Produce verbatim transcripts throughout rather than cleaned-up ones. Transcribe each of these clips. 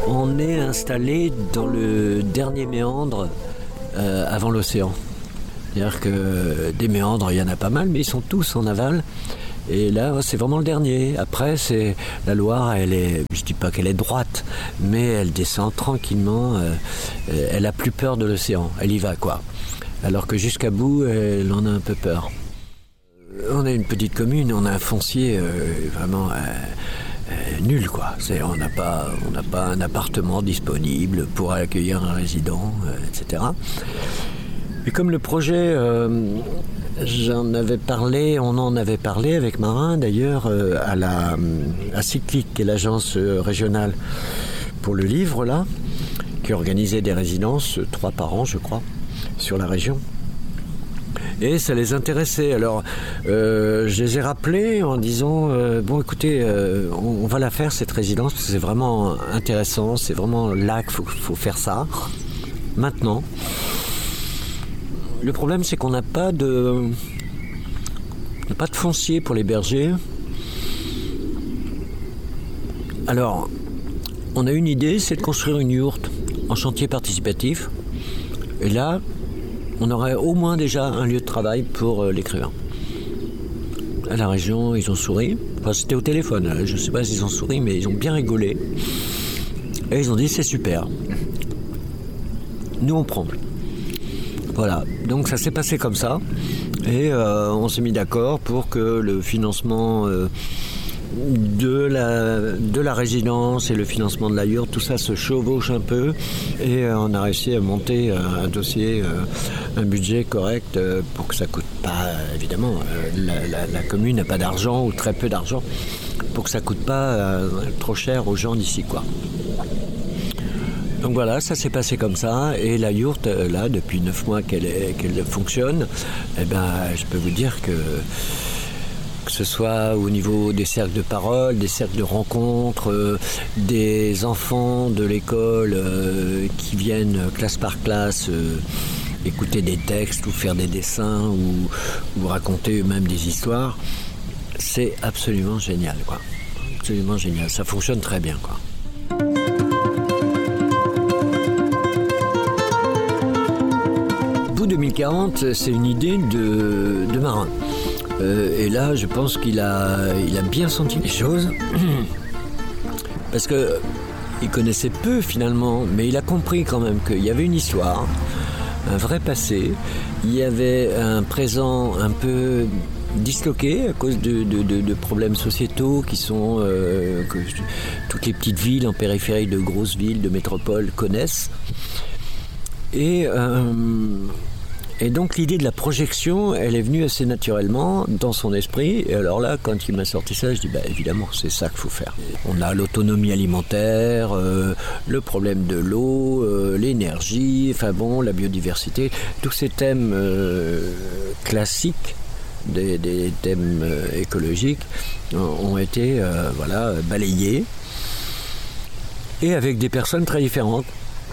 On est installé dans le dernier méandre euh, avant l'océan. C'est-à-dire que des méandres, il y en a pas mal, mais ils sont tous en aval. Et là, c'est vraiment le dernier. Après, c'est la Loire, elle est, je dis pas qu'elle est droite, mais elle descend tranquillement. Euh, elle a plus peur de l'océan. Elle y va, quoi. Alors que jusqu'à bout, elle en a un peu peur. On a une petite commune, on a un foncier euh, vraiment euh, euh, nul, quoi. C'est, on n'a pas, on n'a pas un appartement disponible pour accueillir un résident, euh, et cetera. Et comme le projet, euh, j'en avais parlé, on en avait parlé avec Marin d'ailleurs euh, à la à Cyclique, qui est l'agence régionale pour le livre là, qui organisait des résidences trois par an, je crois, sur la région. Et ça les intéressait. Alors, euh, je les ai rappelés en disant euh, bon, écoutez, euh, on, on va la faire cette résidence parce que c'est vraiment intéressant, c'est vraiment là qu'il faut, faut faire ça. Maintenant. Le problème, c'est qu'on n'a pas de, on n'a pas de foncier pour les bergers. Alors, on a une idée, c'est de construire une yourte en chantier participatif. Et là, on aurait au moins déjà un lieu de travail pour l'écrivain. À la région, ils ont souri. Enfin, c'était au téléphone. Je ne sais pas s'ils ont souri, mais ils ont bien rigolé. Et ils ont dit, c'est super. Nous, on prend. Voilà, donc ça s'est passé comme ça et euh, on s'est mis d'accord pour que le financement euh, de, la, de la résidence et le financement de la yourte, tout ça se chevauche un peu et euh, on a réussi à monter un, un dossier, euh, un budget correct euh, pour que ça coûte pas, évidemment, euh, la, la, la commune n'a pas d'argent ou très peu d'argent, pour que ça coûte pas euh, trop cher aux gens d'ici, quoi. Donc voilà, ça s'est passé comme ça, et la yourte, là, depuis neuf mois qu'elle, est, qu'elle fonctionne, eh ben, je peux vous dire que que ce soit au niveau des cercles de parole, des cercles de rencontres, euh, des enfants de l'école euh, qui viennent classe par classe euh, écouter des textes ou faire des dessins ou, ou raconter eux-mêmes des histoires, c'est absolument génial, quoi. Absolument génial, ça fonctionne très bien, quoi. deux mille quarante, c'est une idée de, de Marin. Euh, et là, je pense qu'il a, il a bien senti les choses. Parce que il connaissait peu finalement, mais il a compris quand même qu'il y avait une histoire, un vrai passé. Il y avait un présent un peu disloqué à cause de, de, de, de problèmes sociétaux qui sont euh, que toutes les petites villes en périphérie de grosses villes, de métropoles connaissent. Et euh, Et donc l'idée de la projection, elle est venue assez naturellement dans son esprit. Et alors là, quand il m'a sorti ça, je dis bah évidemment, c'est ça qu'il faut faire. On a l'autonomie alimentaire, euh, le problème de l'eau, euh, l'énergie, enfin bon, la biodiversité, tous ces thèmes euh, classiques, des, des thèmes euh, écologiques, ont été euh, voilà balayés, et avec des personnes très différentes.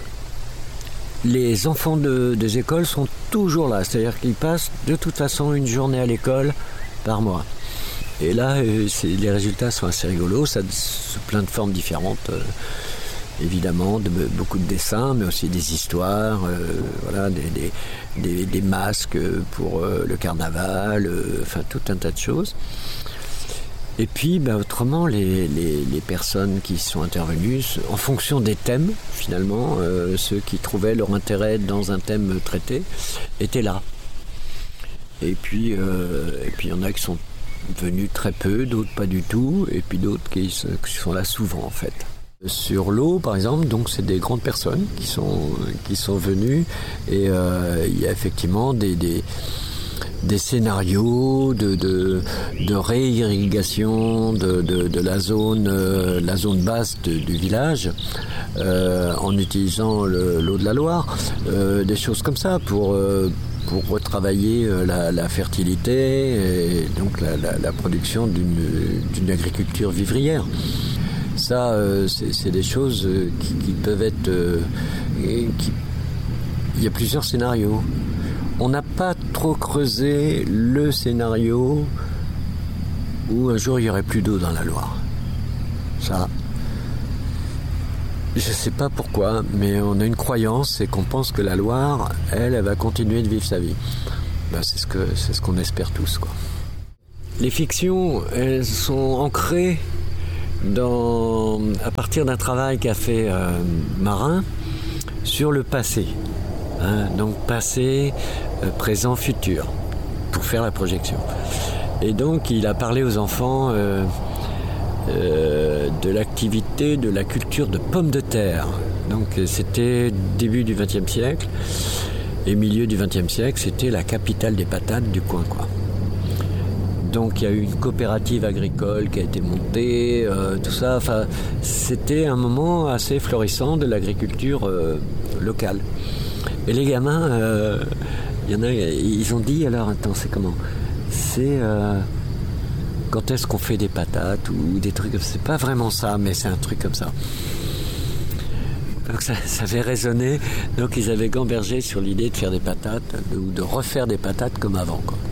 Les enfants de, des écoles sont toujours là, c'est-à-dire qu'ils passent de toute façon une journée à l'école par mois. Et là, c'est, les résultats sont assez rigolos, ça sous plein de formes différentes, euh, évidemment, de, beaucoup de dessins, mais aussi des histoires, euh, voilà, des, des, des, des masques pour euh, le carnaval, euh, enfin tout un tas de choses. Et puis, ben, autrement, les, les, les personnes qui sont intervenues, en fonction des thèmes, finalement, euh, ceux qui trouvaient leur intérêt dans un thème traité, étaient là. Et puis, euh, et puis, il y en a qui sont venus très peu, d'autres pas du tout, et puis d'autres qui, qui sont là souvent, en fait. Sur l'eau, par exemple, donc c'est des grandes personnes qui sont, qui sont venues, et euh, il y a effectivement des... des des scénarios de, de, de réirrigation de, de, de la zone, euh, la zone basse de, du village euh, en utilisant le, l'eau de la Loire, euh, des choses comme ça pour, euh, pour retravailler la, la fertilité et donc la, la, la production d'une, d'une agriculture vivrière. Ça, euh, c'est, c'est des choses qui, qui peuvent être... Euh, qui, il y a plusieurs scénarios. On n'a pas trop creusé le scénario où un jour il n'y aurait plus d'eau dans la Loire. Ça, Je ne sais pas pourquoi, mais on a une croyance, c'est qu'on pense que la Loire, elle, elle va continuer de vivre sa vie. Ben, c'est ce que, c'est ce qu'on espère tous, quoi. Les fictions, elles sont ancrées dans, à partir d'un travail qu'a fait euh, Marin sur le passé. Hein, donc passé, euh, présent, futur, pour faire la projection. Et donc il a parlé aux enfants euh, euh, de l'activité, de la culture de pommes de terre. Donc c'était début du vingtième siècle et milieu du vingtième siècle, c'était la capitale des patates du coin, quoi. Donc il y a eu une coopérative agricole qui a été montée, euh, tout ça. Enfin, c'était un moment assez florissant de l'agriculture euh, locale. Et les gamins, il euh, y en a, ils ont dit, alors attends, c'est comment ? C'est euh, quand est-ce qu'on fait des patates ou des trucs, c'est pas vraiment ça, mais c'est un truc comme ça. Donc ça, ça avait résonné, donc ils avaient gambergé sur l'idée de faire des patates ou de refaire des patates comme avant, quoi.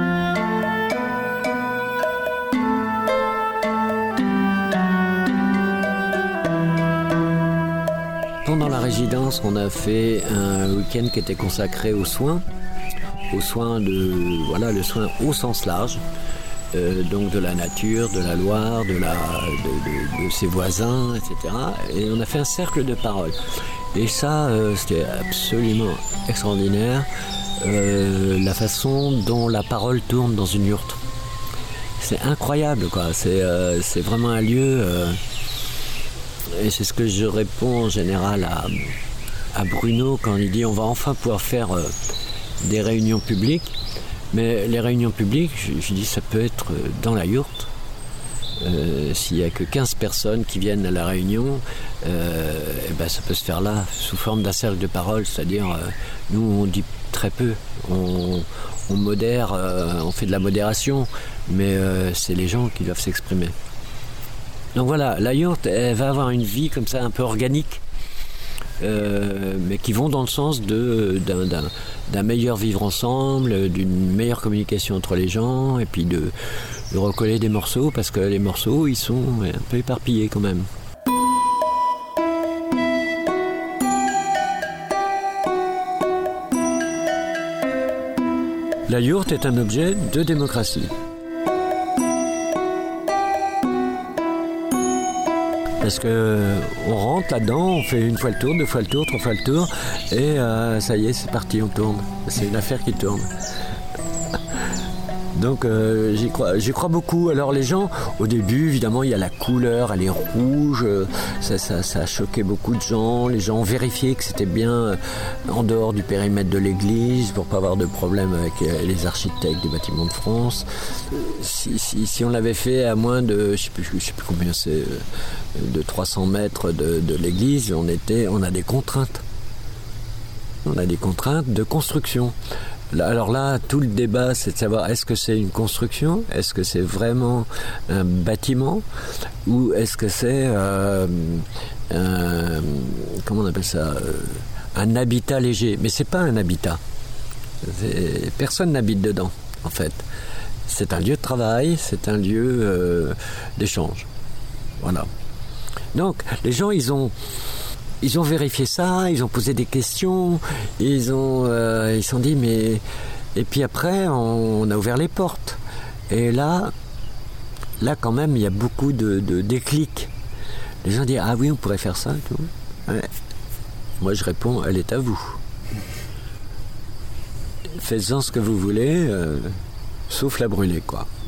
Pendant la résidence, on a fait un week-end qui était consacré aux soins, aux soins de, voilà, le soin au sens large, euh, donc de la nature, de la Loire, de, la, de, de, de ses voisins, et cetera. Et on a fait un cercle de parole. Et ça, euh, c'était absolument extraordinaire, euh, la façon dont la parole tourne dans une yourte. C'est incroyable, quoi. C'est, euh, c'est vraiment un lieu... Euh, Et c'est ce que je réponds en général à, à Bruno quand il dit on va enfin pouvoir faire euh, des réunions publiques. Mais les réunions publiques, je, je dis ça peut être dans la yourte. Euh, s'il n'y a que quinze personnes qui viennent à la réunion, euh, et ben ça peut se faire là, sous forme d'un cercle de parole. C'est-à-dire, euh, nous on dit très peu, on, on modère, euh, on fait de la modération, mais euh, c'est les gens qui doivent s'exprimer. Donc voilà, la yourte, elle va avoir une vie comme ça un peu organique, euh, mais qui vont dans le sens de, d'un, d'un, d'un meilleur vivre ensemble, d'une meilleure communication entre les gens, et puis de, de recoller des morceaux, parce que les morceaux, ils sont un peu éparpillés quand même. La yourte est un objet de démocratie. Parce qu'on rentre là-dedans, on fait une fois le tour, deux fois le tour, trois fois le tour, et euh, ça y est, c'est parti, on tourne. C'est une affaire qui tourne. Donc euh, j'y crois, j'y crois beaucoup. Alors les gens, au début, évidemment, il y a la couleur, elle est rouge, ça, ça, ça a choqué beaucoup de gens. Les gens ont vérifié que c'était bien en dehors du périmètre de l'église pour pas avoir de problème avec les architectes des bâtiments de France. Si, si, si on l'avait fait à moins de, je sais plus, je sais plus combien c'est, de trois cents mètres de, de l'église, on était, on a des contraintes. On a des contraintes de construction. Alors là, tout le débat, c'est de savoir est-ce que c'est une construction, est-ce que c'est vraiment un bâtiment, ou est-ce que c'est euh, un, comment on appelle ça, un habitat léger. Mais c'est pas un habitat. C'est, personne n'habite dedans, en fait. C'est un lieu de travail, c'est un lieu euh, d'échange. Voilà. Donc, les gens, ils ont... Ils ont vérifié ça, ils ont posé des questions, ils ont, euh, ils se sont dit mais et puis après on, on a ouvert les portes et là, là quand même il y a beaucoup de, de déclics. Les gens disent ah oui on pourrait faire ça et tout. Ouais. Moi je réponds elle est à vous. Faites-en ce que vous voulez, euh, sauf la brûler quoi.